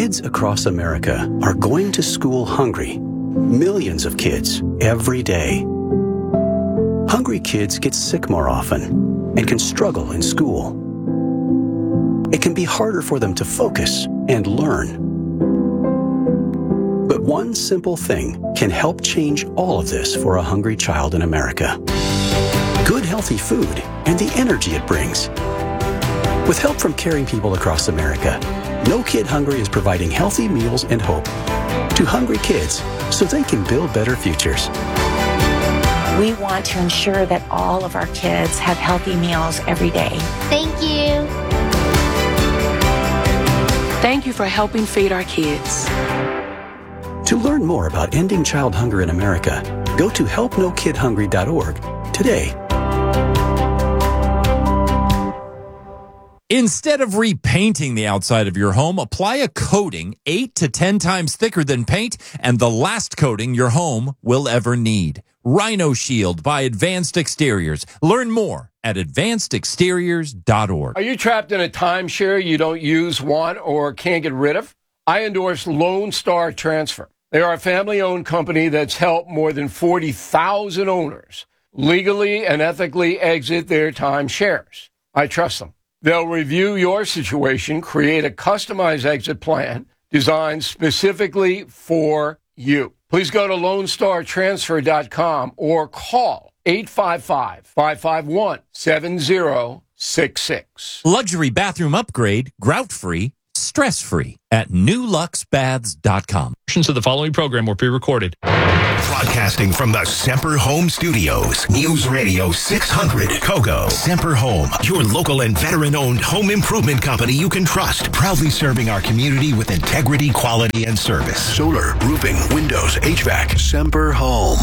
Kids across America are going to school hungry. Millions of kids every day. Hungry kids get sick more often and can struggle in school. It can be harder for them to focus and learn. But one simple thing can help change all of this for a hungry child in America. Good, healthy food and the energy it brings. With help from caring people across America, No Kid Hungry is providing healthy meals and hope to hungry kids so they can build better futures. We want to ensure that all of our kids have healthy meals every day. Thank you. Thank you for helping feed our kids. To learn more about ending child hunger in America, go to helpnokidhungry.org today. Instead of repainting the outside of your home, apply a coating 8 to 10 times thicker than paint and the last coating your home will ever need. Rhino Shield by Advanced Exteriors. Learn more at advancedexteriors.org. Are you trapped in a timeshare you don't use, want, or can't get rid of? I endorse Lone Star Transfer. They are a family-owned company that's helped more than 40,000 owners legally and ethically exit their timeshares. I trust them. They'll review your situation, create a customized exit plan designed specifically for you. Please go to LoneStarTransfer.com or call 855-551-7066. Luxury bathroom upgrade, grout-free, stress-free at NewLuxBaths.com. Portions of the following program were pre-recorded. Broadcasting from the Semper Home Studios, News Radio 600 Kogo. Semper Home, your local and veteran-owned home improvement company you can trust. Proudly serving our community with integrity, quality, and service. Solar, roofing, windows, HVAC. Semper Home.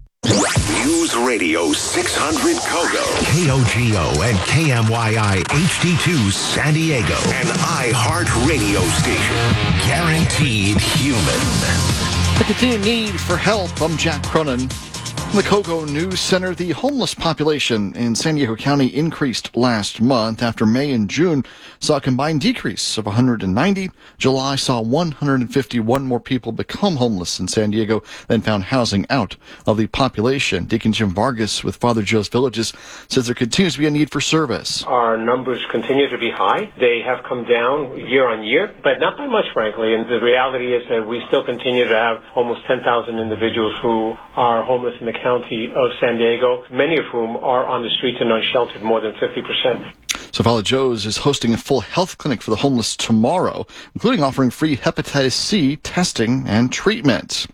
News Radio 600 Kogo. KOGO and KMYI HD2 San Diego. An iHeart radio station. Guaranteed human. The continued need for help. I'm Jack Cronin. From the Kogo News Center, the homeless population in San Diego County increased last month after May and June saw a combined decrease of 190. July saw 151 more people become homeless in San Diego than found housing out of the population. Deacon Jim Vargas with Father Joe's Villages says there continues to be a need for service. Our numbers continue to be high. They have come down year on year, but not by much, frankly. And the reality is that we still continue to have almost 10,000 individuals who are homeless in the county of San Diego, many of whom are on the streets and unsheltered, more than 50%. So Father Joe's is hosting a full health clinic for the homeless tomorrow, including offering free hepatitis C testing and treatment.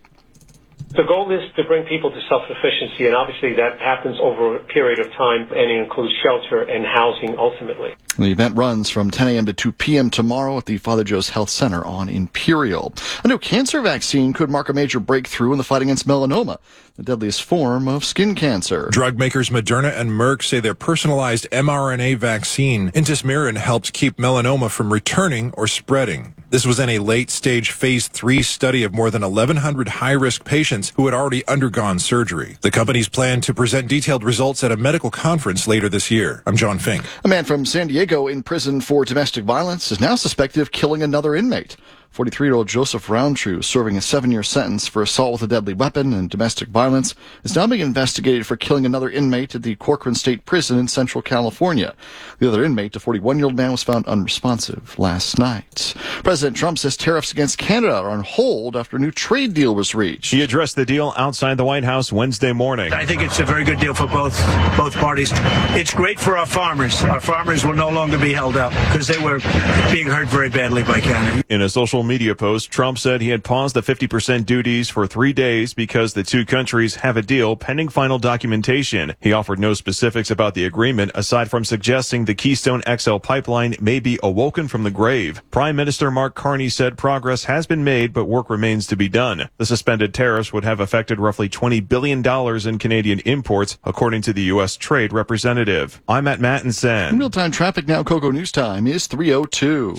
The goal is to bring people to self-sufficiency, and obviously that happens over a period of time, and it includes shelter and housing ultimately. The event runs from 10 a.m. to 2 p.m. tomorrow at the Father Joe's Health Center on Imperial. A new cancer vaccine could mark a major breakthrough in the fight against melanoma, the deadliest form of skin cancer. Drug makers Moderna and Merck say their personalized mRNA vaccine, Intismeran, helped keep melanoma from returning or spreading. This was in a late-stage Phase 3 study of more than 1,100 high-risk patients who had already undergone surgery. The companies plan to present detailed results at a medical conference later this year. I'm John Fink. A man from San Diego in prison for domestic violence is now suspected of killing another inmate. 43-year-old Joseph Roundtrue, serving a 7-year sentence for assault with a deadly weapon and domestic violence, is now being investigated for killing another inmate at the Corcoran State Prison in Central California. The other inmate, a 41-year-old man, was found unresponsive last night. President Trump says tariffs against Canada are on hold after a new trade deal was reached. He addressed the deal outside the White House Wednesday morning. I think it's a very good deal for both parties. It's great for our farmers. Our farmers will no longer be held up because they were being hurt very badly by Canada. In a social media post, Trump said he had paused the 50% duties for 3 days because the two countries have a deal pending final documentation. He offered no specifics about the agreement aside from suggesting the Keystone XL pipeline may be awoken from the grave. Prime Minister Mark Carney said progress has been made, but work remains to be done. The suspended tariffs would have affected roughly $20 billion in Canadian imports, according to the U.S. Trade Representative. I'm at Mattinson. Real-time traffic now. Kogo News Time is 3:02.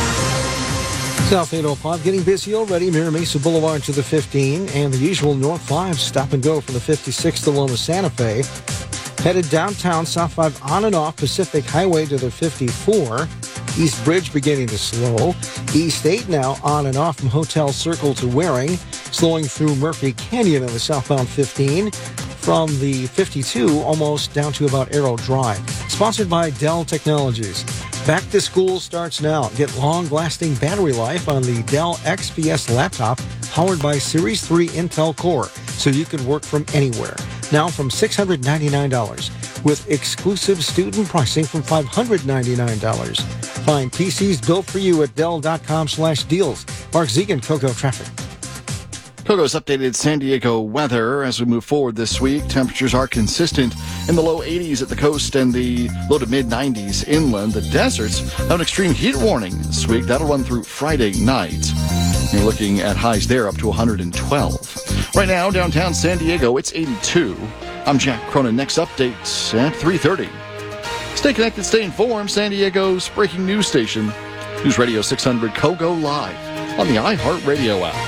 South 805 getting busy already. Mira Mesa Boulevard to the 15 and the usual North 5 stop and go from the 56 to Loma Santa Fe. Headed downtown, South 5 on and off Pacific Highway to the 54. East Bridge beginning to slow. East 8 now on and off from Hotel Circle to Waring. Slowing through Murphy Canyon on the southbound 15. From the 52 almost down to about Arrow Drive. Sponsored by Dell Technologies. Back to school starts now. Get long-lasting battery life on the Dell XPS laptop powered by Series 3 Intel Core so you can work from anywhere. Now from $699 with exclusive student pricing from $599. Find PCs built for you at Dell.com/deals. Mark Zegan, Coco Traffic. Coco's updated San Diego weather as we move forward this week. Temperatures are consistent in the low 80s at the coast and the low to mid 90s inland. The deserts have an extreme heat warning this week. That'll run through Friday night. You're looking at highs there up to 112. Right now, downtown San Diego, it's 82. I'm Jack Cronin. Next update at 3:30. Stay connected, stay informed. San Diego's breaking news station. News Radio 600 Kogo live on the iHeartRadio app.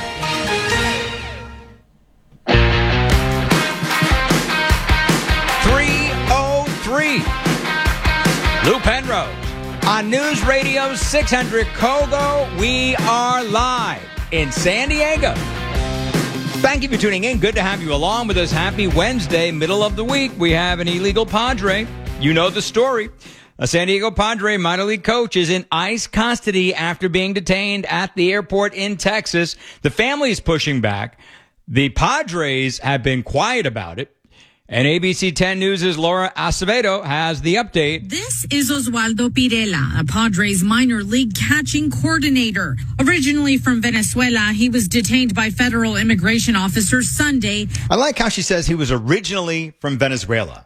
3:03. Lou Penrose on News Radio 600 Kogo. We are live in San Diego. Thank you for tuning in. Good to have you along with us. Happy Wednesday, middle of the week. We have an illegal Padre. You know the story. A San Diego Padre minor league coach is in ICE custody after being detained at the airport in Texas. The family is pushing back. The Padres have been quiet about it. And ABC 10 News' Laura Acevedo has the update. This is Oswaldo Pirela, a Padres minor league catching coordinator. Originally from Venezuela, he was detained by federal immigration officers Sunday. I like how she says he was originally from Venezuela.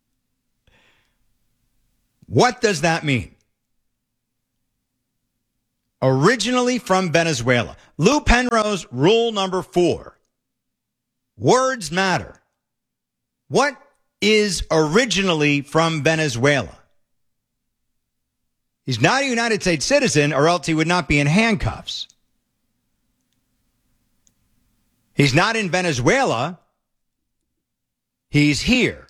What does that mean? Originally from Venezuela. Lou Penrose, rule number 4. Words matter. What is originally from Venezuela? He's not a United States citizen, or else he would not be in handcuffs. He's not in Venezuela. He's here.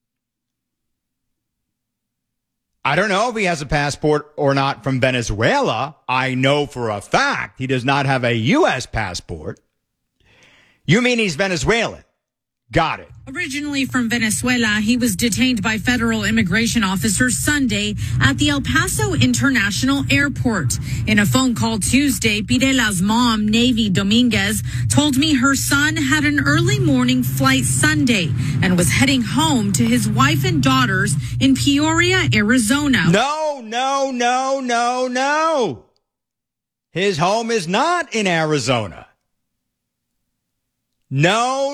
I don't know if he has a passport or not from Venezuela. I know for a fact he does not have a U.S. passport. You mean he's Venezuelan? Got it. Originally from Venezuela, he was detained by federal immigration officers Sunday at the El Paso International Airport. In a phone call Tuesday, Pirela's mom, Navy Dominguez, told me her son had an early morning flight Sunday and was heading home to his wife and daughters in Peoria, Arizona. No. His home is not in Arizona. No.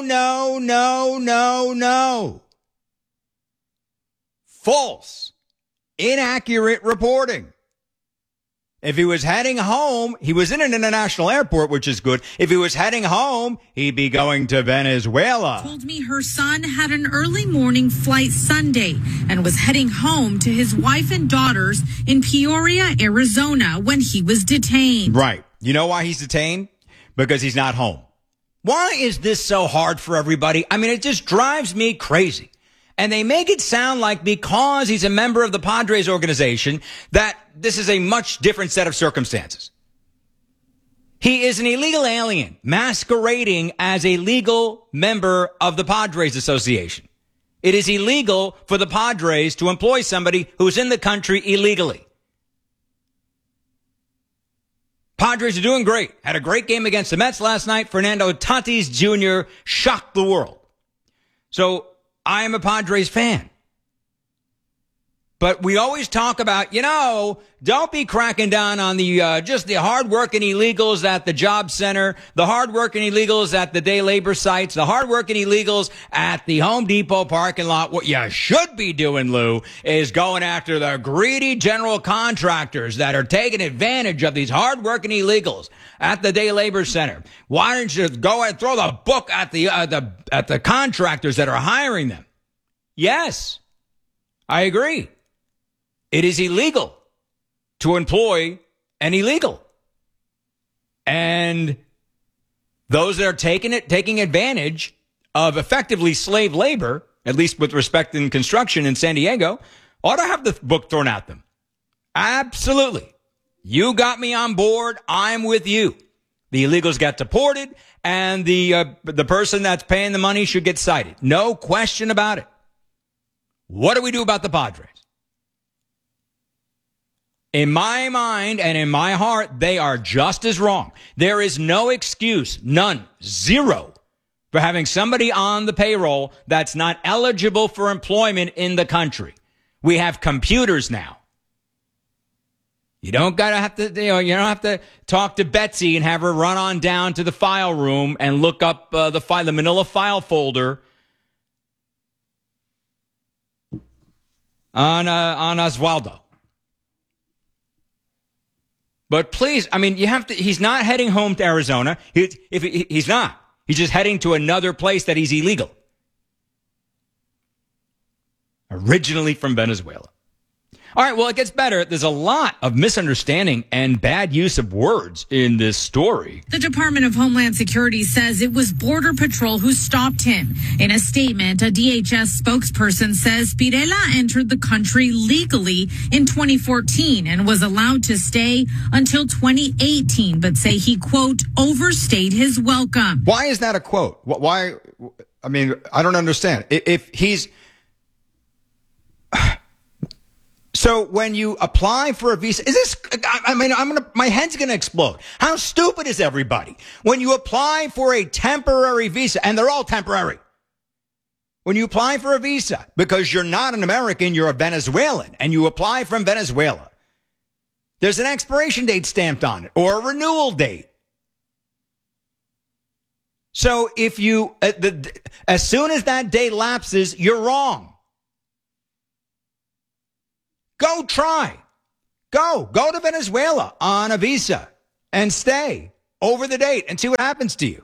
False. Inaccurate reporting. If he was heading home, he was in an international airport, which is good. If he was heading home, he'd be going to Venezuela. Told me her son had an early morning flight Sunday and was heading home to his wife and daughters in Peoria, Arizona when he was detained. Right. You know why he's detained? Because he's not home. Why is this so hard for everybody? I mean, it just drives me crazy. And they make it sound like because he's a member of the Padres organization, that this is a much different set of circumstances. He is an illegal alien masquerading as a legal member of the Padres Association. It is illegal for the Padres to employ somebody who's in the country illegally. Padres are doing great. Had a great game against the Mets last night. Fernando Tatis Jr. shocked the world. So I am a Padres fan. But we always talk about, don't be cracking down on the just the hardworking illegals at the job center, the hardworking illegals at the day labor sites, the hardworking illegals at the Home Depot parking lot. What you should be doing, Lou, is going after the greedy general contractors that are taking advantage of these hardworking illegals at the day labor center. Why don't you go and throw the book at the contractors that are hiring them? Yes, I agree. It is illegal to employ an illegal. And those that are taking advantage of effectively slave labor, at least with respect in construction in San Diego, ought to have the book thrown at them. Absolutely. You got me on board. I'm with you. The illegals got deported, and the person that's paying the money should get cited. No question about it. What do we do about the Padres? In my mind and in my heart, they are just as wrong. There is no excuse, none, zero, for having somebody on the payroll that's not eligible for employment in the country. We have computers now. You don't have to talk to Betsy and have her run on down to the file room and look up the manila file folder on Oswaldo. But please, I mean, he's not heading home to Arizona. He's not. He's just heading to another place that he's illegal. Originally from Venezuela. All right, well, it gets better. There's a lot of misunderstanding and bad use of words in this story. The Department of Homeland Security says it was Border Patrol who stopped him. In a statement, a DHS spokesperson says Pirela entered the country legally in 2014 and was allowed to stay until 2018, but say he, quote, overstayed his welcome. Why is that a quote? Why? I mean, I don't understand. If he's... So when you apply for a visa, my head's going to explode. How stupid is everybody? When you apply for a temporary visa, and they're all temporary. When you apply for a visa, because you're not an American, you're a Venezuelan, and you apply from Venezuela, there's an expiration date stamped on it, or a renewal date. So if you, as soon as that date lapses, you're wrong. Go try. Go to Venezuela on a visa and stay over the date and see what happens to you.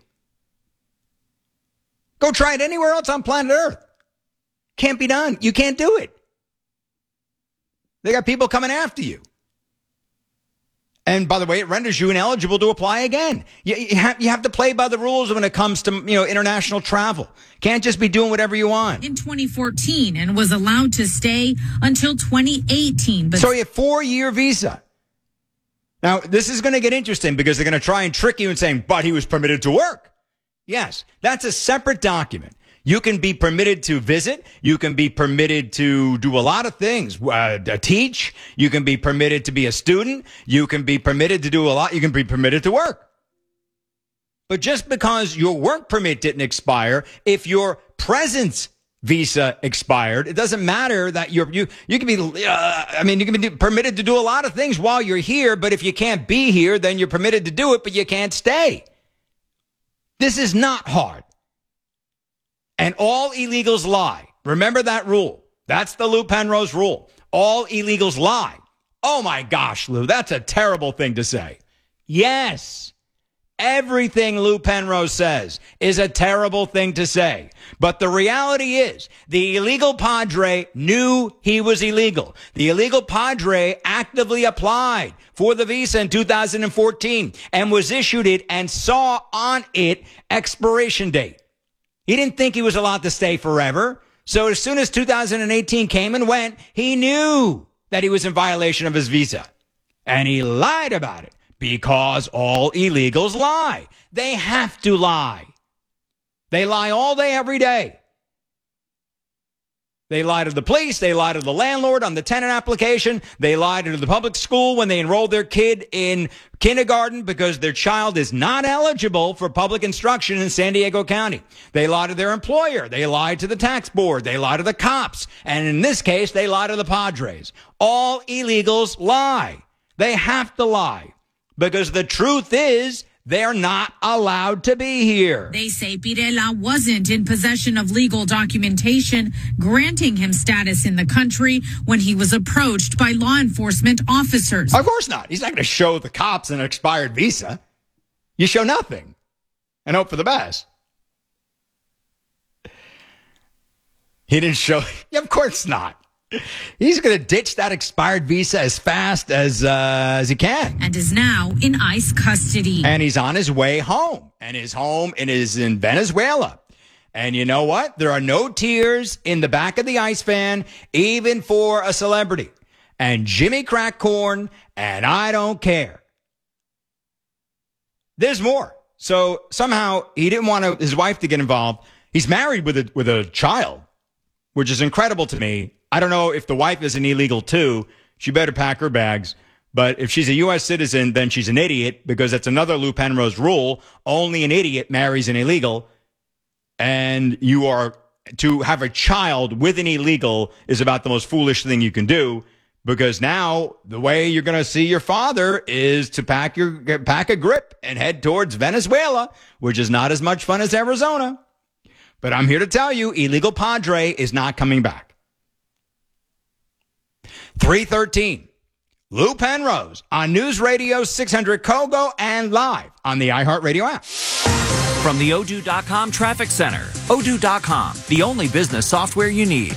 Go try it anywhere else on planet Earth. Can't be done. You can't do it. They got people coming after you. And by the way, it renders you ineligible to apply again. You have to play by the rules when it comes to, international travel. Can't just be doing whatever you want. In 2014 and was allowed to stay until 2018. So you have a 4-year visa. Now, this is going to get interesting because they're going to try and trick you and saying, but he was permitted to work. Yes, that's a separate document. You can be permitted to visit. You can be permitted to do a lot of things. Teach. You can be permitted to be a student. You can be permitted to do a lot. You can be permitted to work. But just because your work permit didn't expire, if your presence visa expired, it doesn't matter that you can be, you can be permitted to do a lot of things while you're here. But if you can't be here, then you're permitted to do it, but you can't stay. This is not hard. And all illegals lie. Remember that rule. That's the Lou Penrose rule. All illegals lie. Oh my gosh, Lou, that's a terrible thing to say. Yes, everything Lou Penrose says is a terrible thing to say. But the reality is the illegal Padre knew he was illegal. The illegal Padre actively applied for the visa in 2014 and was issued it and saw on it expiration date. He didn't think he was allowed to stay forever. So as soon as 2018 came and went, he knew that he was in violation of his visa. And he lied about it because all illegals lie. They have to lie. They lie all day, every day. They lie to the police. They lie to the landlord on the tenant application. They lie to the public school when they enroll their kid in kindergarten because their child is not eligible for public instruction in San Diego County. They lie to their employer. They lie to the tax board. They lie to the cops. And in this case, they lie to the Padres. All illegals lie. They have to lie because the truth is, they're not allowed to be here. They say Pirela wasn't in possession of legal documentation granting him status in the country when he was approached by law enforcement officers. Of course not. He's not going to show the cops an expired visa. You show nothing and hope for the best. He didn't show. Yeah, of course not. He's going to ditch that expired visa as fast as he can. And is now in ICE custody. And he's on his way home. And his home is in Venezuela. And you know what? There are no tears in the back of the ICE van, even for a celebrity. And Jimmy Crack Corn and I don't care. There's more. So somehow he didn't want his wife to get involved. He's married with a child, which is incredible to me. I don't know if the wife is an illegal too. She better pack her bags. But if she's a U.S. citizen, then she's an idiot, because that's another Lou Penrose rule. Only an idiot marries an illegal. And you are to have a child with an illegal is about the most foolish thing you can do, because now the way you're going to see your father is to pack a grip and head towards Venezuela, which is not as much fun as Arizona. But I'm here to tell you, illegal padre is not coming back. 3:13. Lou Penrose on News Radio 600 Kogo and live on the iHeartRadio app. From the Odoo.com Traffic Center, Odoo.com, the only business software you need.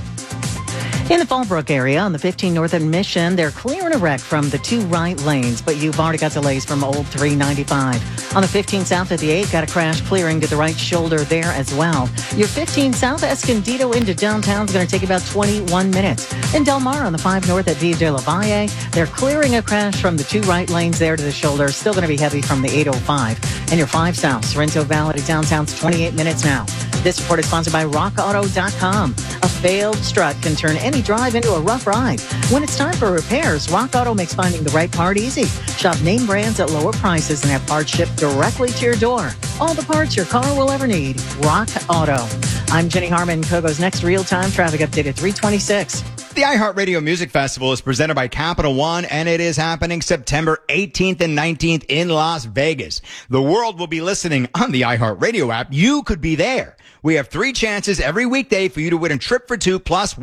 In the Fallbrook area on the 15 North and Mission, they're clearing a wreck from the 2 right lanes, but you've already got delays from Old 395. On the 15 South at the 8, got a crash clearing to the right shoulder there as well. Your 15 South Escondido into downtown is going to take about 21 minutes. In Del Mar on the 5 North at Villa de la Valle, they're clearing a crash from the 2 right lanes there to the shoulder. Still going to be heavy from the 805. And your 5 South, Sorrento Valley to downtown's 28 minutes now. This report is sponsored by RockAuto.com. A failed strut can turn any drive into a rough ride. When it's time for repairs, Rock Auto makes finding the right part easy. Shop name brands at lower prices and have parts shipped directly to your door. All the parts your car will ever need. Rock Auto. I'm Jenny Harmon. Kogo's next real-time traffic update at 3:26. The iHeartRadio Music Festival is presented by Capital One, and it is happening September 18th and 19th in Las Vegas. The world will be listening on the iHeartRadio app. You could be there. We have 3 chances every weekday for you to win a trip for 2 plus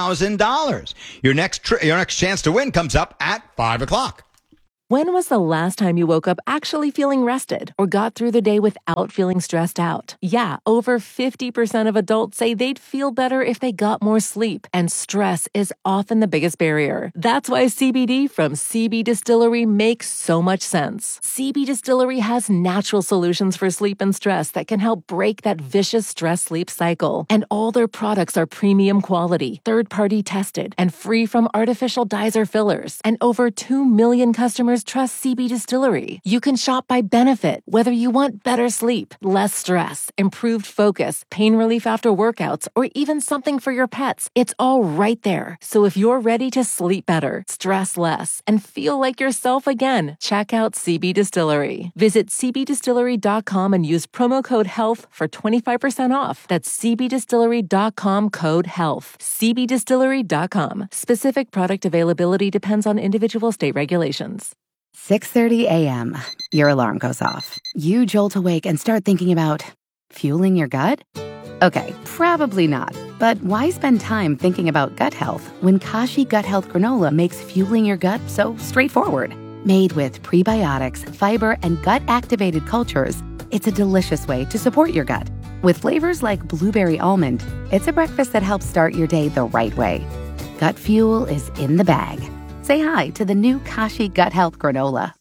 $1,000. Your next chance to win comes up at 5 o'clock. When was the last time you woke up actually feeling rested or got through the day without feeling stressed out? Yeah, over 50% of adults say they'd feel better if they got more sleep, and stress is often the biggest barrier. That's why CBD from CB Distillery makes so much sense. CB Distillery has natural solutions for sleep and stress that can help break that vicious stress-sleep cycle. And all their products are premium quality, third-party tested, and free from artificial dyes or fillers. And over 2 million customers trust CB Distillery. You can shop by benefit, whether you want better sleep, less stress, improved focus, pain relief after workouts, or even something for your pets. It's all right there. So if you're ready to sleep better, stress less, and feel like yourself again, check out CB Distillery. Visit cbdistillery.com and use promo code HEALTH for 25% off. That's cbdistillery.com code HEALTH. cbdistillery.com. Specific product availability depends on individual state regulations. 6:30 a.m. Your alarm goes off. You jolt awake and start thinking about fueling your gut? Okay, probably not. But why spend time thinking about gut health when Kashi Gut Health Granola makes fueling your gut so straightforward? Made with prebiotics, fiber, and gut-activated cultures, it's a delicious way to support your gut. With flavors like blueberry almond, it's a breakfast that helps start your day the right way. Gut fuel is in the bag. Say hi to the new Kashi Gut Health Granola.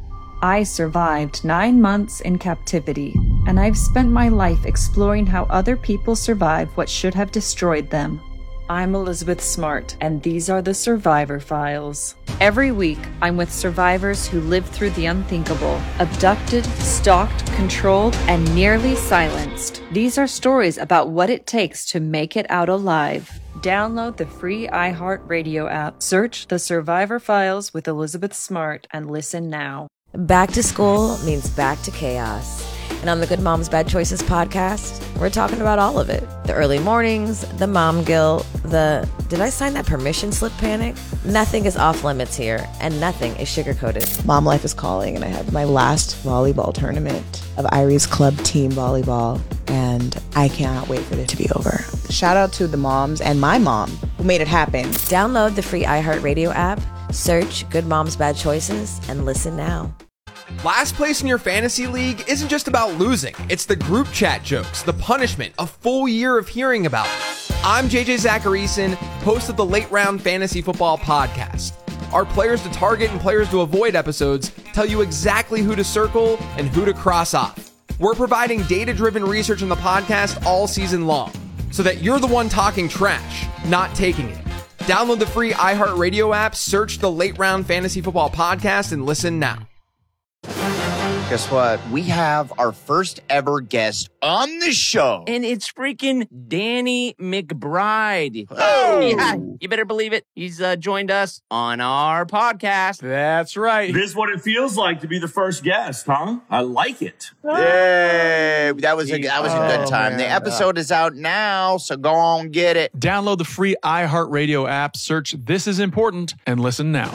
I survived 9 months in captivity, and I've spent my life exploring how other people survive what should have destroyed them. I'm Elizabeth Smart, and these are the Survivor Files. Every week, I'm with survivors who lived through the unthinkable, abducted, stalked, controlled, and nearly silenced. These are stories about what it takes to make it out alive. Download the free iHeartRadio app. Search The Survivor Files with Elizabeth Smart and listen now. Back to school means back to chaos. And on the Good Moms Bad Choices podcast, we're talking about all of it. The early mornings, the mom guilt, the did I sign that permission slip panic? Nothing is off limits here, and nothing is sugar-coated. Mom life is calling, and I had my last volleyball tournament of Irie's club team volleyball, and I cannot wait for it to be over. Shout out to the moms and my mom who made it happen. Download the free iHeartRadio app, search Good Moms Bad Choices, and listen now. Last place in your fantasy league isn't just about losing. It's the group chat jokes, the punishment, a full year of hearing about it. I'm JJ Zacharyson, host of the Late Round Fantasy Football Podcast. Our players to target and players to avoid episodes tell you exactly who to circle and who to cross off. We're providing data-driven research in the podcast all season long, so that you're the one talking trash, not taking it. Download the free iHeartRadio app, search the Late Round Fantasy Football Podcast, and listen now. Guess what? We have our first ever guest on the show. And it's freaking Danny McBride. Oh! Yeah, you better believe it. He's joined us on our podcast. That's right. This is what it feels like to be the first guest, huh? I like it. Yay! That was a good time. Man. The episode is out now, so go on and get it. Download the free iHeartRadio app, search This Is Important, and listen now.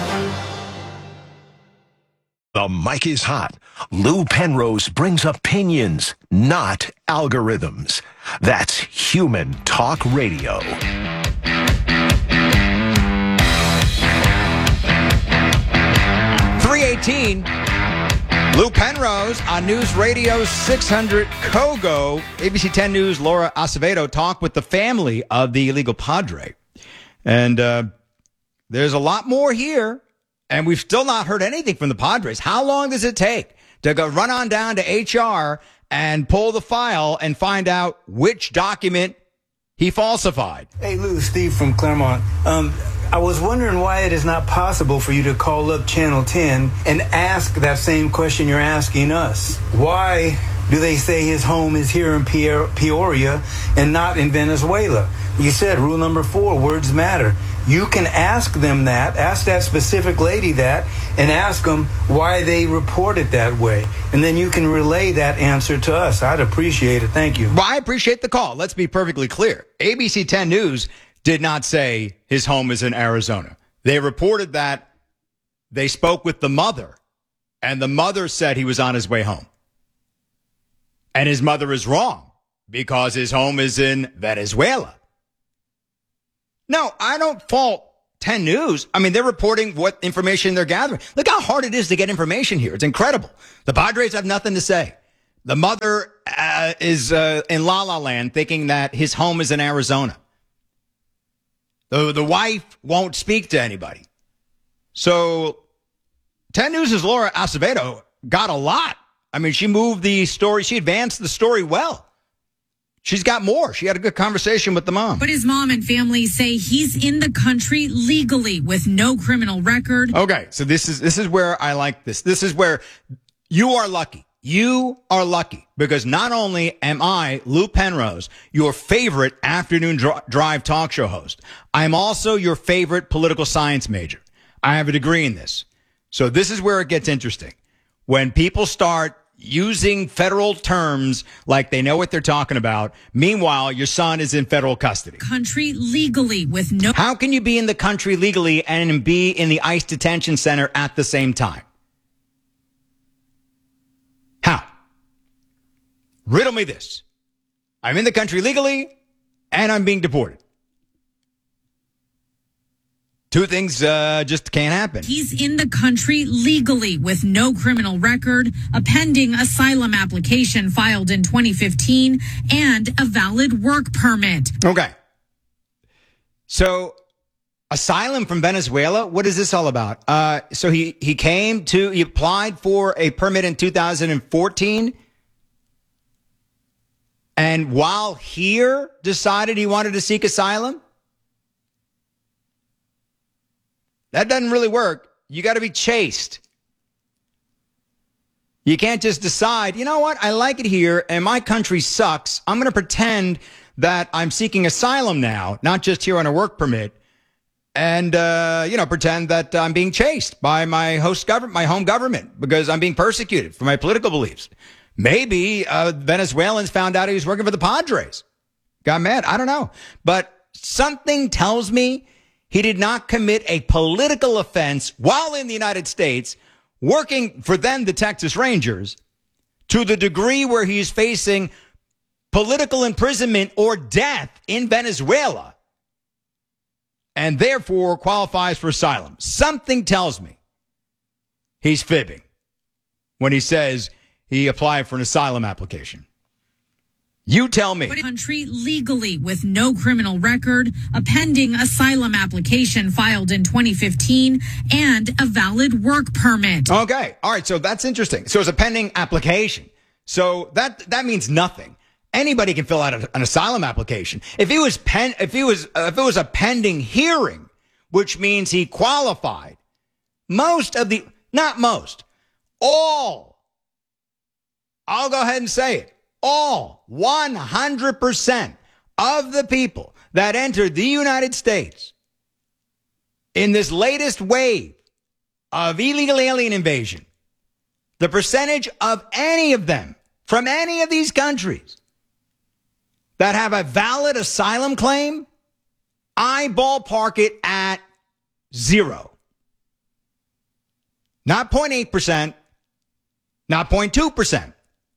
The mic is hot. Lou Penrose brings opinions, not algorithms. That's Human Talk Radio. Lou Penrose on News Radio 600 Kogo. ABC 10 News' Laura Acevedo talked with the family of the illegal Padre. And there's a lot more here. And we've still not heard anything from the Padres. How long does it take to go run on down to HR and pull the file and find out which document he falsified? Hey, Lou, Steve from Claremont. I was wondering why it is not possible for you to call up Channel 10 and ask that same question you're asking us. Why do they say his home is here in Peoria and not in Venezuela? You said rule number 4, words matter. You can ask them that, ask that specific lady that, and ask them why they report it that way. And then you can relay that answer to us. I'd appreciate it. Thank you. Well, I appreciate the call. Let's be perfectly clear. ABC 10 News did not say his home is in Arizona. They reported that they spoke with the mother, and the mother said he was on his way home. And his mother is wrong because his home is in Venezuela. No, I don't fault 10 News. I mean, they're reporting what information they're gathering. Look how hard it is to get information here. It's incredible. The Padres have nothing to say. The mother is in La La Land thinking that his home is in Arizona. The wife won't speak to anybody. So 10 News' Laura Acevedo got a lot. I mean, she moved the story. She advanced the story well. She's got more. She had a good conversation with the mom. But his mom and family say he's in the country legally with no criminal record. Okay, so this is where I like this. This is where you are lucky. You are lucky because not only am I, Lou Penrose, your favorite afternoon drive talk show host, I'm also your favorite political science major. I have a degree in this. So this is where it gets interesting. When people start using federal terms like they know what they're talking about. Meanwhile, your son is in federal custody. Country legally with no... How can you be in the country legally and be in the ICE detention center at the same time? How? Riddle me this. I'm in the country legally and I'm being deported. Two things just can't happen. He's in the country legally with no criminal record, a pending asylum application filed in 2015, and a valid work permit. Okay. So, asylum from Venezuela? What is this all about? So he applied for a permit in 2014, and while here decided he wanted to seek asylum? That doesn't really work. You got to be chased. You can't just decide, you know what, I like it here and my country sucks. I'm going to pretend that I'm seeking asylum now, not just here on a work permit, and, pretend that I'm being chased by my home government because I'm being persecuted for my political beliefs. Maybe Venezuelans found out he was working for the Padres. Got mad. I don't know. But something tells me he did not commit a political offense while in the United States, working for then the Texas Rangers, to the degree where he's facing political imprisonment or death in Venezuela, and therefore qualifies for asylum. Something tells me he's fibbing when he says he applied for an asylum application. You tell me. Country legally with no criminal record, a pending asylum application filed in 2015, and a valid work permit. Okay. All right. So that's interesting. So it's a pending application. So that means nothing. Anybody can fill out an asylum application. If it was a pending hearing, which means he qualified, all, I'll go ahead and say it, all 100% of the people that entered the United States in this latest wave of illegal alien invasion, the percentage of any of them from any of these countries that have a valid asylum claim, I ballpark it at 0. Not 0.8%, not 0.2%,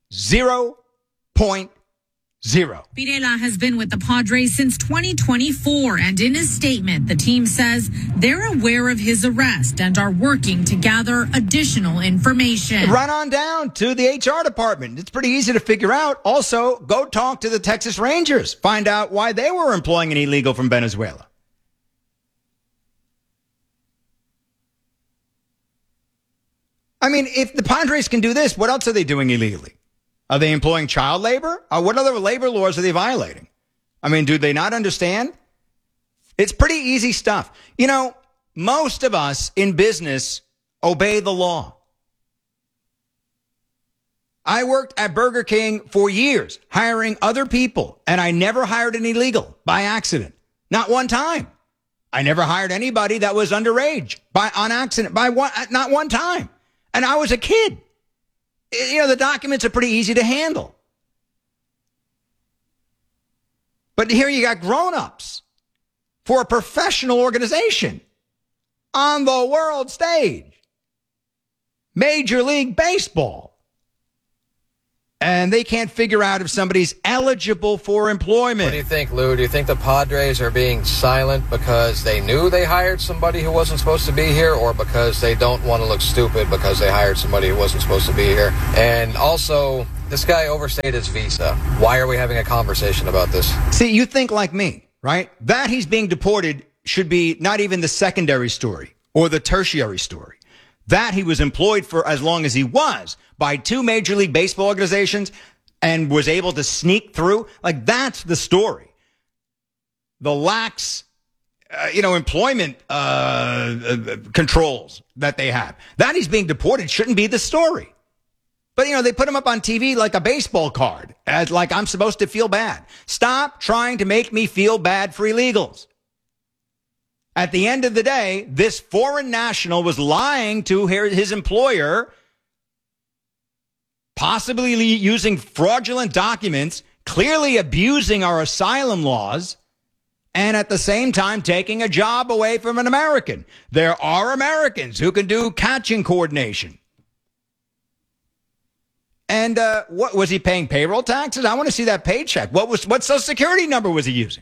0.0. Pirela has been with the Padres since 2024, and in his statement, the team says they're aware of his arrest and are working to gather additional information. Run on down to the HR department. It's pretty easy to figure out. Also, go talk to the Texas Rangers. Find out why they were employing an illegal from Venezuela. I mean, if the Padres can do this, what else are they doing illegally? Are they employing child labor? What other labor laws are they violating? I mean, do they not understand? It's pretty easy stuff. You know, most of us in business obey the law. I worked at Burger King for years, hiring other people, and I never hired an illegal by accident. Not one time. I never hired anybody that was underage on accident, not one time. And I was a kid. You know, the documents are pretty easy to handle. But here you got grown-ups for a professional organization on the world stage. Major League Baseball. And they can't figure out if somebody's eligible for employment. What do you think, Lou? Do you think the Padres are being silent because they knew they hired somebody who wasn't supposed to be here, or because they don't want to look stupid because they hired somebody who wasn't supposed to be here? And also, this guy overstayed his visa. Why are we having a conversation about this? See, you think like me, right? That he's being deported should be not even the secondary story or the tertiary story. That he was employed for as long as he was by 2 Major League Baseball organizations and was able to sneak through. Like, that's the story. The lax, employment controls that they have. That he's being deported shouldn't be the story. But, they put him up on TV like a baseball card, as like I'm supposed to feel bad. Stop trying to make me feel bad for illegals. At the end of the day, this foreign national was lying to his employer, possibly using fraudulent documents, clearly abusing our asylum laws, and at the same time taking a job away from an American. There are Americans who can do catching coordination. And what was he paying payroll taxes? I want to see that paycheck. What Social Security number was he using?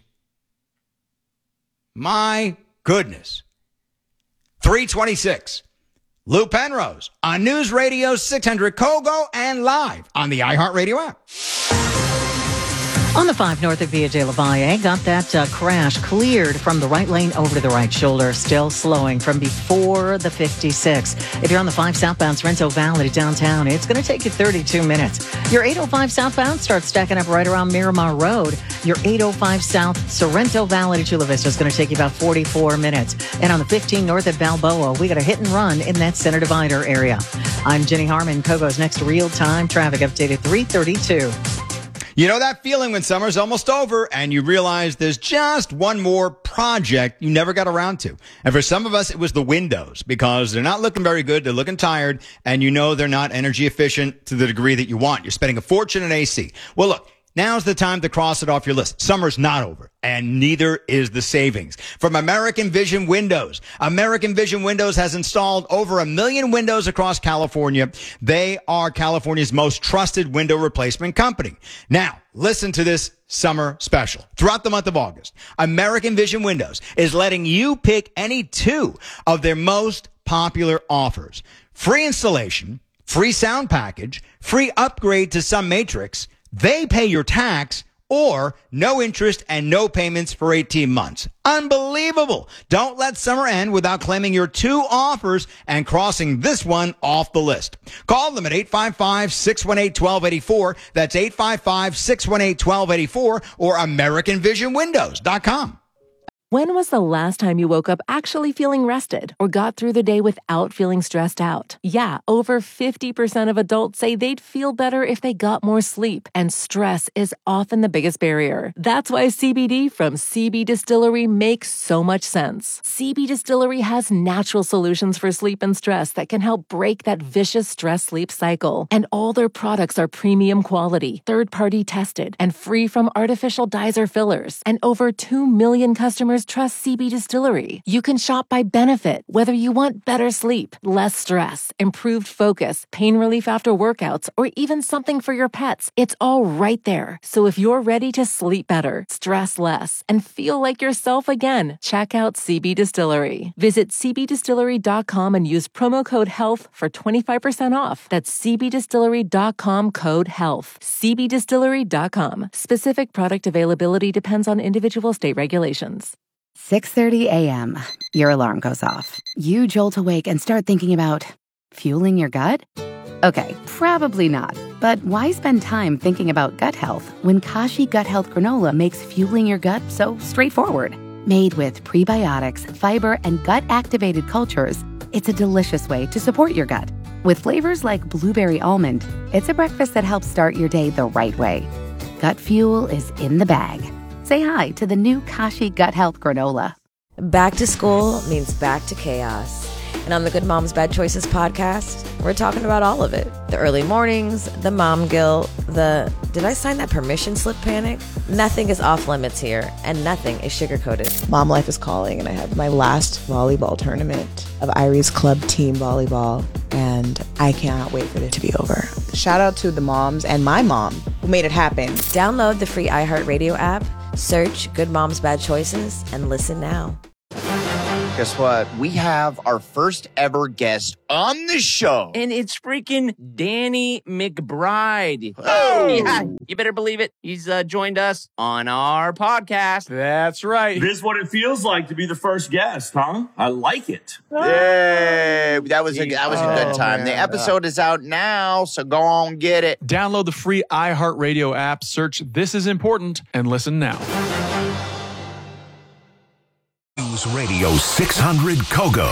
My goodness. 326. Lou Penrose on News Radio 600 Kogo and live on the iHeartRadio app. On the 5 north of Via de la Valle, got that crash cleared from the right lane over to the right shoulder, still slowing from before the 56. If you're on the 5 southbound Sorrento Valley to downtown, it's going to take you 32 minutes. Your 805 southbound starts stacking up right around Miramar Road. Your 805 south Sorrento Valley to Chula Vista is going to take you about 44 minutes. And on the 15 north at Balboa, we got a hit and run in that center divider area. I'm Jenny Harmon. Kogo's next real-time traffic update at 3:32. You know that feeling when summer's almost over and you realize there's just one more project you never got around to. And for some of us, it was the windows, because they're not looking very good. They're looking tired, and they're not energy efficient to the degree that you want. You're spending a fortune in AC. Well, look, now's the time to cross it off your list. Summer's not over, and neither is the savings. From American Vision Windows. American Vision Windows has installed over 1 million windows across California. They are California's most trusted window replacement company. Now, listen to this summer special. Throughout the month of August, American Vision Windows is letting you pick any 2 of their most popular offers. Free installation, free sound package, free upgrade to some Matrix. They pay your tax or no interest and no payments for 18 months. Unbelievable. Don't let summer end without claiming your 2 offers and crossing this one off the list. Call them at 855-618-1284. That's 855-618-1284 or AmericanVisionWindows.com. When was the last time you woke up actually feeling rested or got through the day without feeling stressed out? Yeah, over 50% of adults say they'd feel better if they got more sleep, and stress is often the biggest barrier. That's why CBD from CB Distillery makes so much sense. CB Distillery has natural solutions for sleep and stress that can help break that vicious stress-sleep cycle. And all their products are premium quality, third-party tested, and free from artificial dyes or fillers. And over 2 million customers trust CB Distillery. You can shop by benefit, whether you want better sleep, less stress, improved focus, pain relief after workouts, or even something for your pets. It's all right there. So if you're ready to sleep better, stress less, and feel like yourself again, check out CB Distillery. Visit cbdistillery.com and use promo code HEALTH for 25% off. That's cbdistillery.com code HEALTH. cbdistillery.com. Specific product availability depends on individual state regulations. 6:30 a.m. Your alarm goes off. You jolt awake and start thinking about fueling your gut? Okay, probably not. But why spend time thinking about gut health when Kashi Gut Health Granola makes fueling your gut so straightforward? Made with prebiotics, fiber, and gut-activated cultures, it's a delicious way to support your gut. With flavors like blueberry almond, it's a breakfast that helps start your day the right way. Gut fuel is in the bag. Say hi to the new Kashi Gut Health Granola. Back to school means back to chaos. And on the Good Moms Bad Choices podcast, we're talking about all of it. The early mornings, the mom guilt, the did I sign that permission slip panic? Nothing is off limits here, and nothing is sugar-coated. Mom life is calling, and I had my last volleyball tournament of Iris Club Team Volleyball, and I cannot wait for it to be over. Shout out to the moms and my mom who made it happen. Download the free iHeartRadio app, search Good Moms Bad Choices, and listen now. Guess what? We have our first ever guest on the show. And it's freaking Danny McBride. Oh! Yeah, you better believe it. He's joined us on our podcast. That's right. This is what it feels like to be the first guest, huh? I like it. Yay! That was a good time. Man. The episode is out now, so go on, get it. Download the free iHeartRadio app, search This Is Important, and listen now. News Radio 600 Kogo.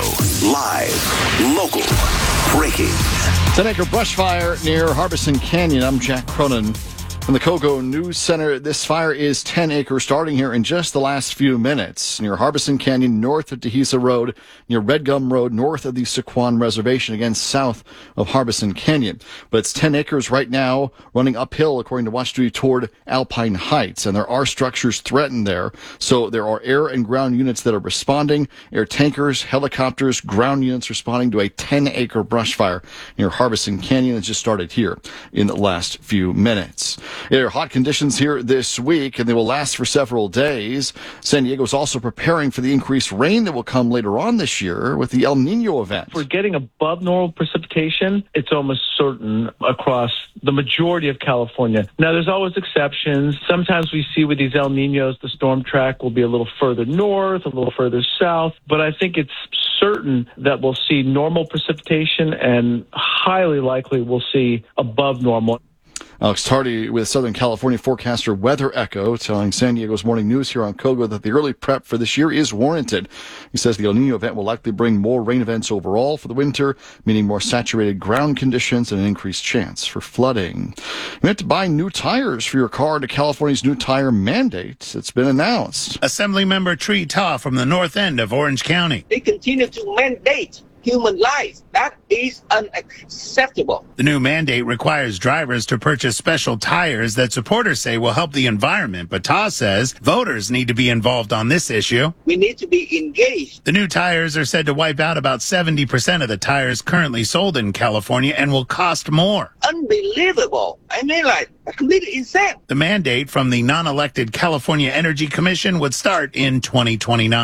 Live, local, breaking. 10-acre brush fire near Harbison Canyon. I'm Jack Cronin. From the Kogo News Center, this fire is 10 acres, starting here in just the last few minutes. Near Harbison Canyon, north of Dehesa Road, near Red Gum Road, north of the Sequan Reservation, again, south of Harbison Canyon. But it's 10 acres right now, running uphill, according to Watch Duty, toward Alpine Heights. And there are structures threatened there. So there are air and ground units that are responding, air tankers, helicopters, ground units responding to a 10-acre brush fire near Harbison Canyon. It just started here in the last few minutes. There are hot conditions here this week, and they will last for several days. San Diego is also preparing for the increased rain that will come later on this year with the El Nino event. We're getting above normal precipitation. It's almost certain across the majority of California. Now, there's always exceptions. Sometimes we see with these El Ninos, the storm track will be a little further north, a little further south, but I think it's certain that we'll see normal precipitation and highly likely we'll see above normal. Alex Tardy with Southern California forecaster Weather Echo telling San Diego's Morning News here on Kogo that the early prep for this year is warranted. He says the El Nino event will likely bring more rain events overall for the winter, meaning more saturated ground conditions and an increased chance for flooding. You have to buy new tires for your car to California's new tire mandate. It's been announced. Assemblymember Tree Ta from the north end of Orange County. They continue to mandate human life. That is unacceptable. The new mandate requires drivers to purchase special tires that supporters say will help the environment, but Ta says voters need to be involved on this issue. We need to be engaged. The new tires are said to wipe out about 70% of the tires currently sold in California and will cost more. Unbelievable. I mean, like, completely insane. The mandate from the non-elected California Energy Commission would start in 2029.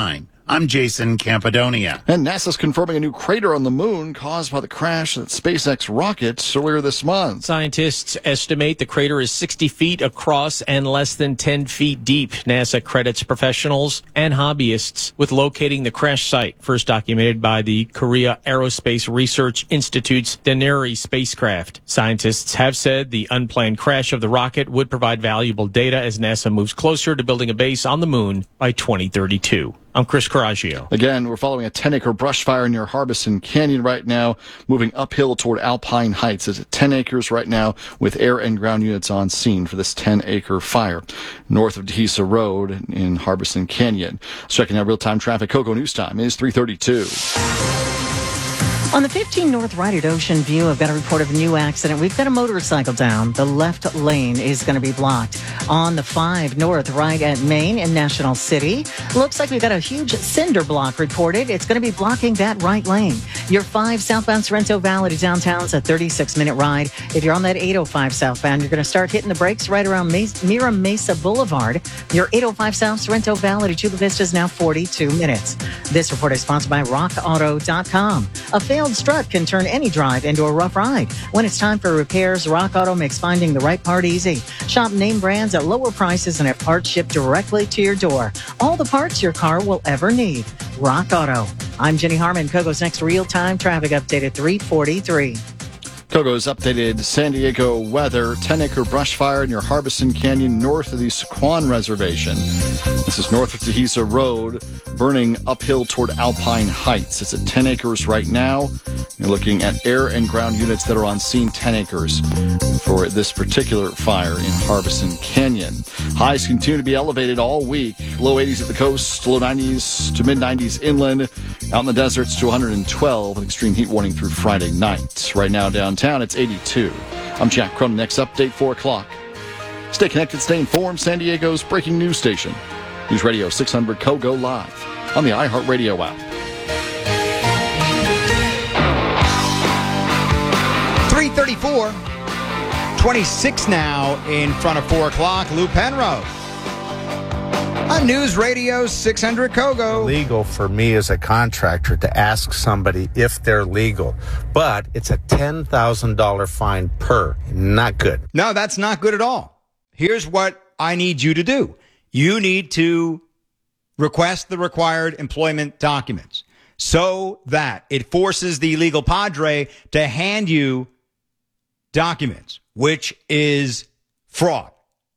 I'm Jason Campodonia. And NASA's confirming a new crater on the moon caused by the crash of the SpaceX rocket earlier this month. Scientists estimate the crater is 60 feet across and less than 10 feet deep. NASA credits professionals and hobbyists with locating the crash site, first documented by the Korea Aerospace Research Institute's Daneri spacecraft. Scientists have said the unplanned crash of the rocket would provide valuable data as NASA moves closer to building a base on the moon by 2032. I'm Chris Coraggio. Again, we're following a 10-acre brush fire near Harbison Canyon right now, moving uphill toward Alpine Heights. It's at 10 acres right now with air and ground units on scene for this 10-acre fire north of Dehesa Road in Harbison Canyon. Checking out real-time traffic. Cocoa News Time is 3:32. On the 15 North right at Ocean View, I've got a report of a new accident. We've got a motorcycle down. The left lane is going to be blocked. On the 5 North right at Main in National City, looks like we've got a huge cinder block reported. It's going to be blocking that right lane. Your 5 southbound Sorrento Valley to downtown is a 36-minute ride. If you're on that 805 southbound, you're going to start hitting the brakes right around Mira Mesa Boulevard. Your 805 South Sorrento Valley to Chula Vista is now 42 minutes. This report is sponsored by RockAuto.com. A failed strut can turn any drive into a rough ride. When it's time for repairs, Rock Auto makes finding the right part easy. Shop name brands at lower prices and have parts shipped directly to your door. All the parts your car will ever need. Rock Auto. I'm Jenny Harmon. Kogo's next real-time traffic update at 3:43. Kogo's updated San Diego weather. 10-acre brush fire near Harbison Canyon north of the Sequan Reservation. This is north of Dehesa Road, burning uphill toward Alpine Heights. It's at 10 acres right now. You're looking at air and ground units that are on scene, 10 acres for this particular fire in Harbison Canyon. Highs continue to be elevated all week. Low 80s at the coast, low 90s to mid-90s inland. Out in the deserts to 112. An extreme heat warning through Friday night. Right now downtown, it's 82. I'm Jack Cronin. Next update, 4 o'clock. Stay connected, stay informed. San Diego's breaking news station. News Radio 600 Kogo live on the iHeartRadio app. 3:34, 26 now in front of 4 o'clock. Lou Penrose on News Radio 600 Kogo. Legal for me as a contractor to ask somebody if they're legal, but it's a $10,000 fine per. Not good. No, that's not good at all. Here's what I need you to do. You need to request the required employment documents so that it forces the illegal padre to hand you documents, which is fraud.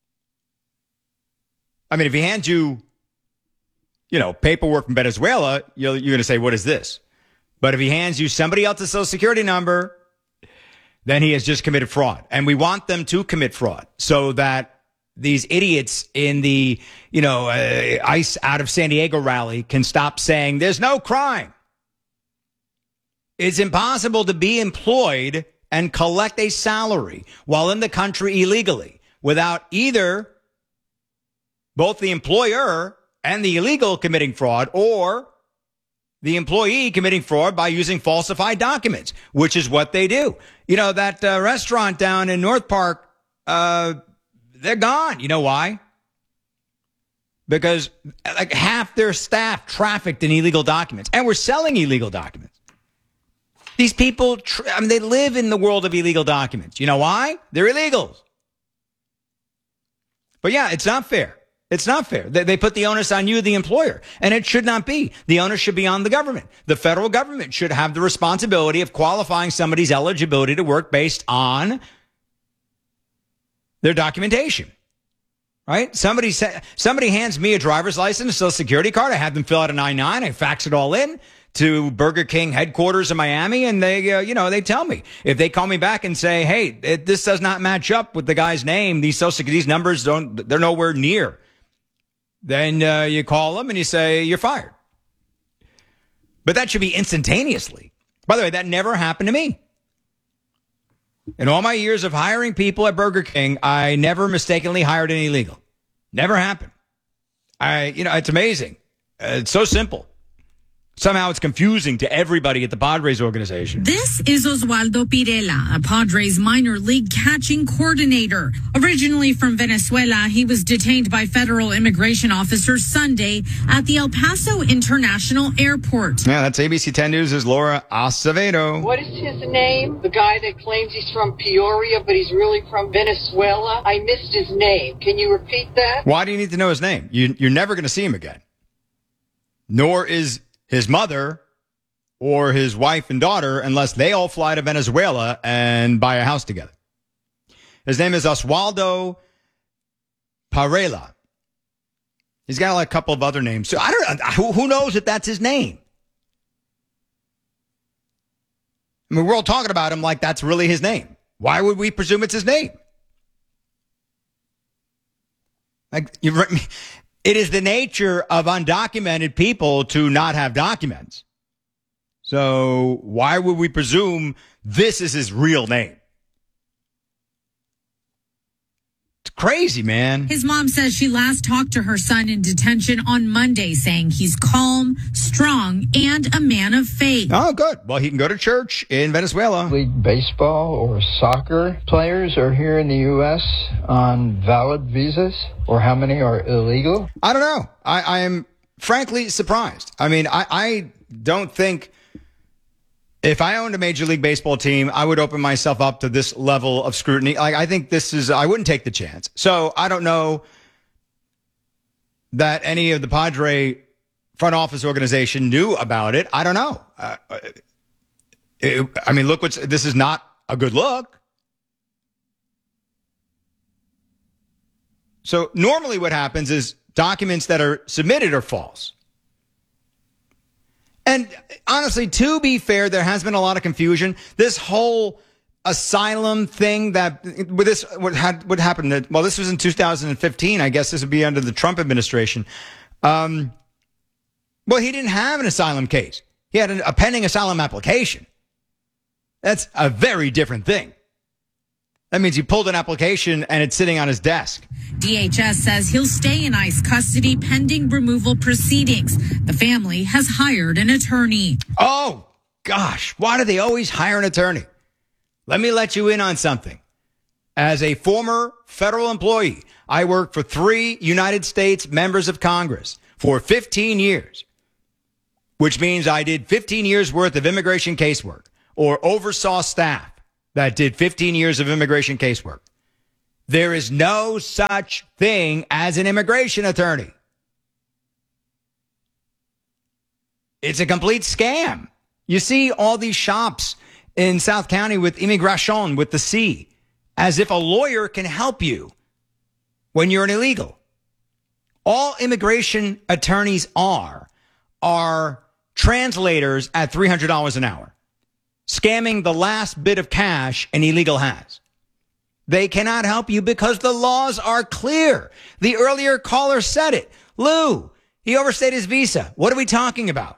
I mean, if he hands you, paperwork from Venezuela, you're going to say, what is this? But if he hands you somebody else's social security number, then he has just committed fraud. And we want them to commit fraud so that these idiots in the, ICE out of San Diego rally can stop saying there's no crime. It's impossible to be employed and collect a salary while in the country illegally without either both the employer and the illegal committing fraud or the employee committing fraud by using falsified documents, which is what they do. That restaurant down in North Park, they're gone. You know why? Because like half their staff trafficked in illegal documents and were selling illegal documents. These people, they live in the world of illegal documents. You know why? They're illegals. But yeah, it's not fair. It's not fair. They put the onus on you, the employer, and it should not be. The onus should be on the government. The federal government should have the responsibility of qualifying somebody's eligibility to work based on their documentation, right? Somebody hands me a driver's license, a social security card. I have them fill out a 99. I fax it all in to Burger King headquarters in Miami, and they, they tell me. If they call me back and say, hey, this does not match up with the guy's name, these numbers they're nowhere near. Then you call them and you say, you're fired. But that should be instantaneously. By the way, that never happened to me. In all my years of hiring people at Burger King, I never mistakenly hired an illegal. Never happened. It's amazing. It's so simple. Somehow it's confusing to everybody at the Padres organization. This is Oswaldo Pirela, a Padres minor league catching coordinator. Originally from Venezuela, he was detained by federal immigration officers Sunday at the El Paso International Airport. Yeah, that's ABC 10 News' Laura Acevedo. What is his name? The guy that claims he's from Peoria, but he's really from Venezuela. I missed his name. Can you repeat that? Why do you need to know his name? You're never going to see him again. Nor is his mother or his wife and daughter, unless they all fly to Venezuela and buy a house together. His name is Oswaldo Pirela. He's got like a couple of other names. So I don't know. Who knows if that's his name? I mean, we're all talking about him like that's really his name. Why would we presume it's his name? Like, it is the nature of undocumented people to not have documents. So why would we presume this is his real name? It's crazy, man. His mom says she last talked to her son in detention on Monday, saying he's calm, strong, and a man of faith. Oh, good. Well, he can go to church in Venezuela. League baseball or soccer players are here in the U.S. on valid visas, or how many are illegal? I don't know. I am frankly surprised. I mean, I don't think if I owned a Major League Baseball team, I would open myself up to this level of scrutiny. Like, I think I wouldn't take the chance. So I don't know that any of the Padre front office organization knew about it. I don't know. I mean, this is not a good look. So normally what happens is documents that are submitted are false. And honestly, to be fair, there has been a lot of confusion. This whole asylum thing what happened? Well, this was in 2015. I guess this would be under the Trump administration. Well, he didn't have an asylum case. He had a pending asylum application. That's a very different thing. That means he pulled an application and it's sitting on his desk. DHS says he'll stay in ICE custody pending removal proceedings. The family has hired an attorney. Oh, gosh. Why do they always hire an attorney? Let me let you in on something. As a former federal employee, I worked for 3 United States members of Congress for 15 years, which means I did 15 years worth of immigration casework or oversaw staff that did 15 years of immigration casework. There is no such thing as an immigration attorney. It's a complete scam. You see all these shops in South County with immigration, with the C, as if a lawyer can help you when you're an illegal. All immigration attorneys are translators at $300 an hour, scamming the last bit of cash an illegal has. They cannot help you because the laws are clear. The earlier caller said it. Lou, he overstayed his visa. What are we talking about?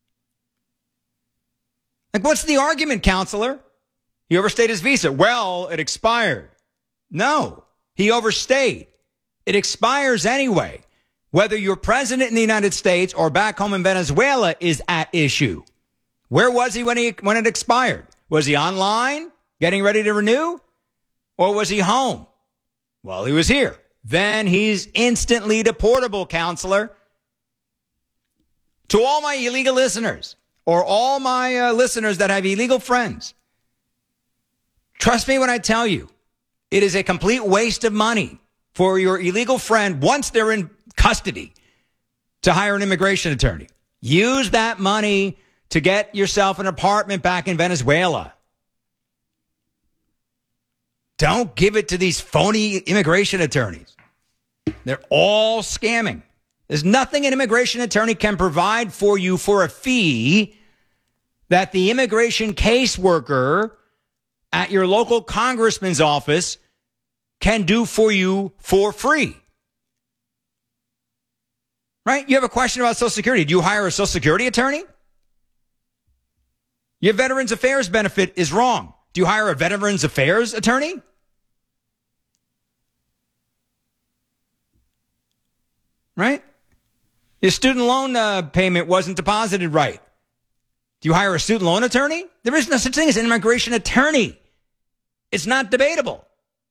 Like, what's the argument, counselor? He overstayed his visa. Well, it expired. No, he overstayed. It expires anyway. Whether you're president in the United States or back home in Venezuela is at issue. Where was he when it expired? Was he online getting ready to renew? Or was he home? Well, he was here. Then he's instantly deportable, counselor. To all my illegal listeners, or all my listeners that have illegal friends, trust me when I tell you, it is a complete waste of money for your illegal friend, once they're in custody, to hire an immigration attorney. Use that money to get yourself an apartment back in Venezuela. Don't give it to these phony immigration attorneys. They're all scamming. There's nothing an immigration attorney can provide for you for a fee that the immigration caseworker at your local congressman's office can do for you for free. Right? You have a question about Social Security. Do you hire a Social Security attorney? Your Veterans Affairs benefit is wrong. Do you hire a Veterans Affairs attorney? Right? Your student loan payment wasn't deposited right. Do you hire a student loan attorney? There is no such thing as an immigration attorney. It's not debatable.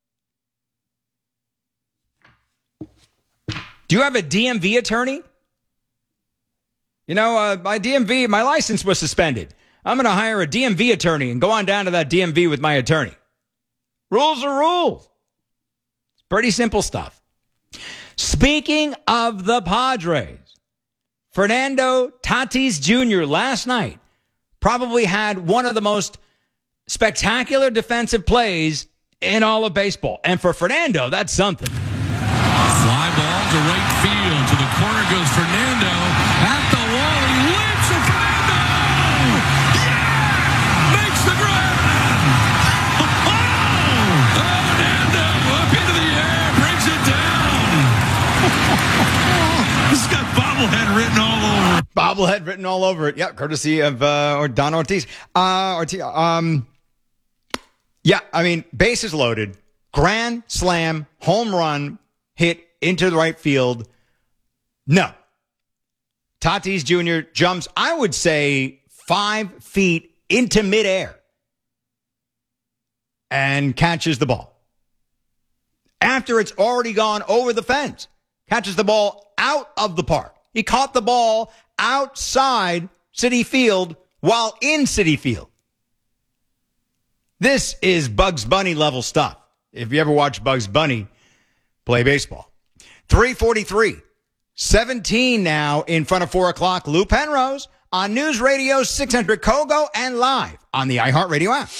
Do you have a DMV attorney? You know, my license was suspended. I'm going to hire a DMV attorney and go on down to that DMV with my attorney. Rules are rules. It's pretty simple stuff. Speaking of the Padres, Fernando Tatis Jr. last night probably had one of the most spectacular defensive plays in all of baseball. And for Fernando, that's something. Fly ball to right field. To the corner goes Fernando. At the wall, he leaps to Fernando. Yeah! Makes the grab. Fernando up into the air, brings it down. This has got bobblehead written all over it. Bobblehead written all over it. Yeah, courtesy of Don Ortiz. Yeah, I mean, bases loaded. Grand slam, home run, hit into the right field. No. Tatis Jr. jumps, I would say, 5 feet into midair and catches the ball. After it's already gone over the fence, catches the ball out of the park. He caught the ball outside Citi Field while in Citi Field. This is Bugs Bunny level stuff. If you ever watch Bugs Bunny play baseball. 3:43, 17 now in front of 4 o'clock. Lou Penrose on News Radio 600 Kogo and live on the iHeartRadio app.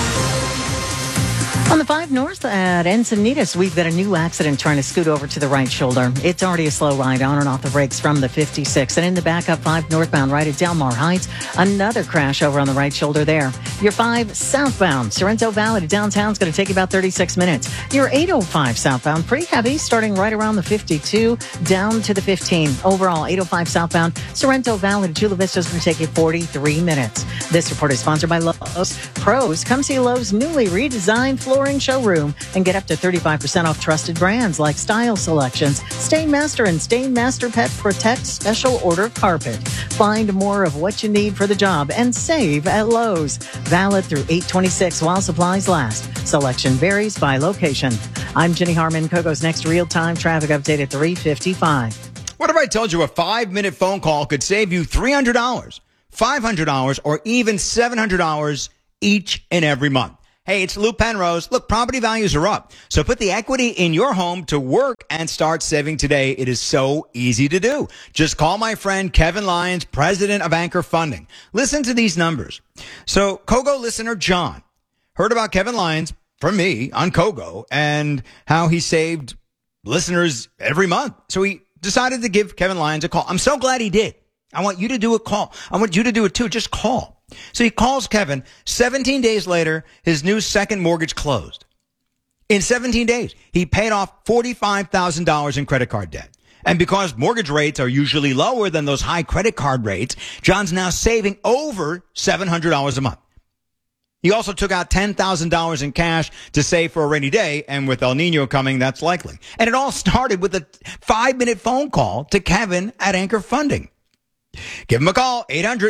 On the 5 North at Encinitas, we've got a new accident trying to scoot over to the right shoulder. It's already a slow ride on and off the brakes from the 56. And in the backup 5 northbound right at Del Mar Heights, another crash over on the right shoulder there. Your 5 southbound, Sorrento Valley to downtown is going to take you about 36 minutes. Your 805 southbound, pretty heavy, starting right around the 52 down to the 15. Overall, 805 southbound, Sorrento Valley to Chula Vista is going to take you 43 minutes. This report is sponsored by Lowe's. Pros, come see Lowe's newly redesigned flooring showroom and get up to 35% off trusted brands like Style Selections, Stainmaster, and Stainmaster Pet Protect Special Order Carpet. Find more of what you need for the job and save at Lowe's. Valid through 8/26 while supplies last. Selection varies by location. I'm Jenny Harmon. Kogo's next real-time traffic update at 3:55. What if I told you a 5-minute phone call could save you $300, $500, or even $700 each and every month? Hey, it's Lou Penrose. Look, property values are up. So put the equity in your home to work and start saving today. It is so easy to do. Just call my friend Kevin Lyons, president of Anchor Funding. Listen to these numbers. So Kogo listener John heard about Kevin Lyons from me on Kogo and how he saved listeners every month. So he decided to give Kevin Lyons a call. I'm so glad he did. I want you to do a call. I want you to do it too. Just call. So he calls Kevin. 17 days later, his new second mortgage closed. In 17 days, he paid off $45,000 in credit card debt. And because mortgage rates are usually lower than those high credit card rates, John's now saving over $700 a month. He also took out $10,000 in cash to save for a rainy day, and with El Nino coming, that's likely. And it all started with a 5-minute phone call to Kevin at Anchor Funding. Give him a call,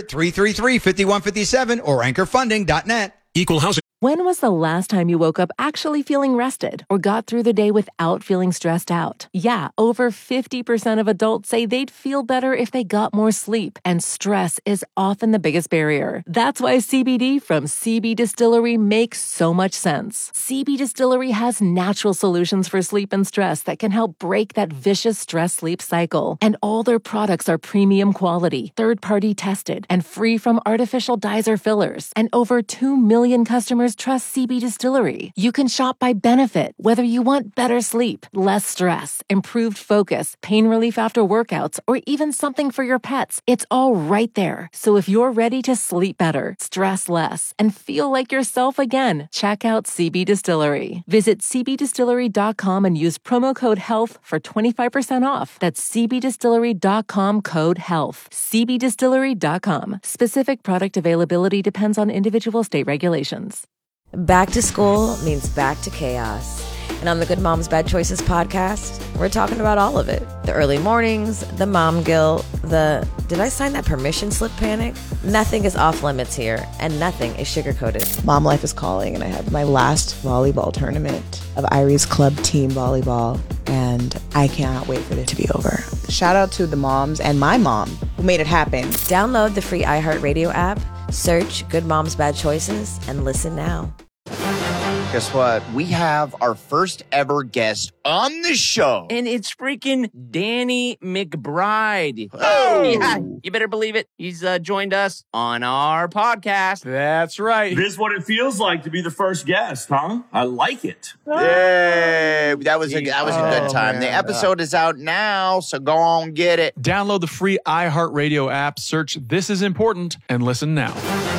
800-333-5157 or anchorfunding.net. Equal housing. When was the last time you woke up actually feeling rested or got through the day without feeling stressed out? Yeah, over 50% of adults say they'd feel better if they got more sleep, and stress is often the biggest barrier. That's why CBD from CB Distillery makes so much sense. CB Distillery has natural solutions for sleep and stress that can help break that vicious stress-sleep cycle. And all their products are premium quality, third-party tested, and free from artificial dyes or fillers. And over 2 million customers trust CB Distillery. You can shop by benefit, whether you want better sleep, less stress, improved focus, pain relief after workouts, or even something for your pets. It's all right there. So if you're ready to sleep better, stress less, and feel like yourself again, check out CB Distillery. Visit cbdistillery.com and use promo code HEALTH for 25% off. That's cbdistillery.com code HEALTH. cbdistillery.com. Specific product availability depends on individual state regulations. Back to school means back to chaos. And on the Good Moms Bad Choices podcast, we're talking about all of it. The early mornings, the mom guilt, the did I sign that permission slip panic? Nothing is off limits here, and nothing is sugar-coated. Mom life is calling, and I have my last volleyball tournament of Irie's Club Team Volleyball, and I cannot wait for it to be over. Shout out to the moms and my mom who made it happen. Download the free iHeartRadio app, search Good Moms Bad Choices, and listen now. Guess what? We have our first ever guest on the show. And it's freaking Danny McBride. Oh! Yeah, you better believe it. He's joined us on our podcast. That's right. This is what it feels like to be the first guest, huh? I like it. Yay! That was a good time. Man. The episode is out now, so go on get it. Download the free iHeartRadio app, search This Is Important, and listen now.